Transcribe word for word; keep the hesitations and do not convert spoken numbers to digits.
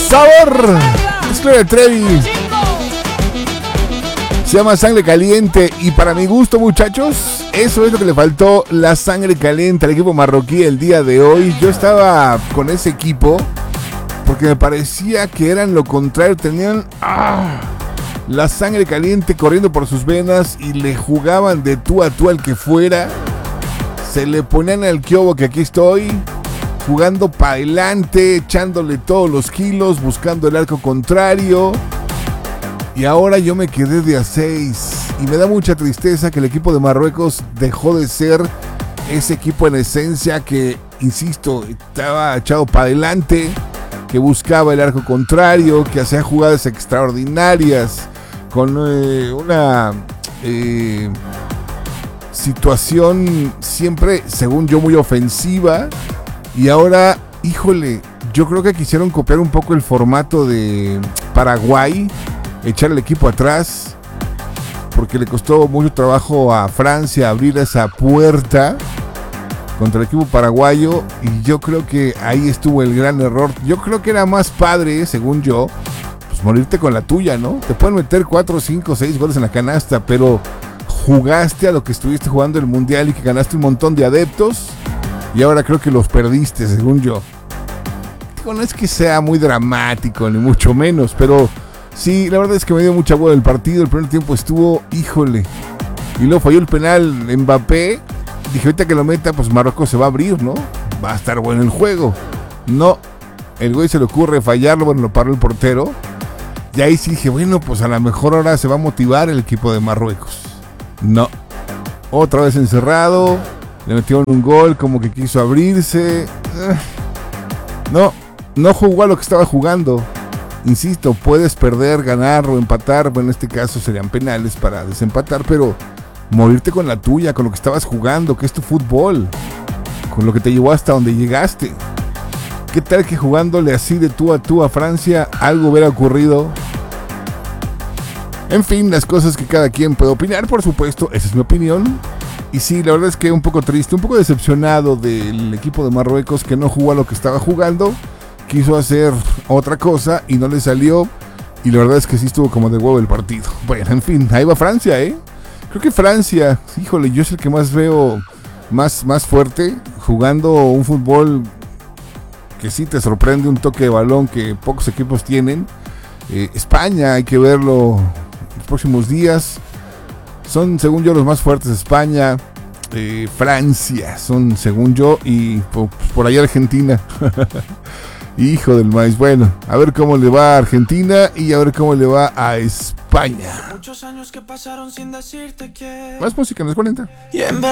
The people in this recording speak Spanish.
sabor. Es Gloria Trevi. Se llama Sangre Caliente. Y para mi gusto, muchachos, eso es lo que le faltó, la sangre caliente al equipo marroquí el día de hoy. Yo estaba con ese equipo porque me parecía que eran lo contrario. Tenían ah, la sangre caliente corriendo por sus venas y le jugaban de tú a tú al que fuera. Se le ponían al quiobo que aquí estoy, jugando para adelante, echándole todos los kilos, buscando el arco contrario. Y ahora yo me quedé de a seis. Y me da mucha tristeza que el equipo de Marruecos dejó de ser ese equipo en esencia que, insisto, estaba echado para adelante, que buscaba el arco contrario, que hacía jugadas extraordinarias, con eh, una eh, situación siempre, según yo, muy ofensiva. Y ahora, híjole, yo creo que quisieron copiar un poco el formato de Paraguay, echar el equipo atrás, porque le costó mucho trabajo a Francia abrir esa puerta contra el equipo paraguayo, y yo creo que ahí estuvo el gran error. Yo creo que era más padre, según yo, pues morirte con la tuya, ¿no? Te pueden meter cuatro, cinco, seis goles en la canasta, pero jugaste a lo que estuviste jugando el Mundial y que ganaste un montón de adeptos, y ahora creo que los perdiste, según yo. Digo, no es que sea muy dramático, ni mucho menos, pero sí, la verdad es que me dio mucha bola el partido. El primer tiempo estuvo, híjole, y luego falló el penal Mbappé. Dije, ahorita que lo meta, pues Marruecos se va a abrir, ¿no? Va a estar bueno el juego. No, el güey se le ocurre fallarlo, bueno, lo paró el portero. Y ahí sí dije, bueno, pues a lo mejor ahora se va a motivar el equipo de Marruecos. No, otra vez encerrado, le metieron un gol, como que quiso abrirse. No, no jugó a lo que estaba jugando. Insisto, puedes perder, ganar o empatar. Bueno, en este caso serían penales para desempatar, pero morirte con la tuya, con lo que estabas jugando, que es tu fútbol, con lo que te llevó hasta donde llegaste. ¿Qué tal que jugándole así de tú a tú a Francia algo hubiera ocurrido? En fin, las cosas que cada quien puede opinar, por supuesto, esa es mi opinión. Y sí, la verdad es que un poco triste, un poco decepcionado del equipo de Marruecos, que no jugó a lo que estaba jugando. Quiso hacer otra cosa y no le salió. Y la verdad es que sí estuvo como de huevo el partido. Bueno, en fin, ahí va Francia, ¿eh? Creo que Francia, híjole, yo es el que más veo más, más fuerte, jugando un fútbol que sí te sorprende, un toque de balón que pocos equipos tienen. Eh, España, hay que verlo los próximos días. Son, según yo, los más fuertes. España, eh, Francia, son, según yo, y por, por allá Argentina. Hijo del maíz. Bueno, a ver cómo le va a Argentina y a ver cómo le va a España. Muchos años que pasaron sin decirte que... Más música en los cuarenta.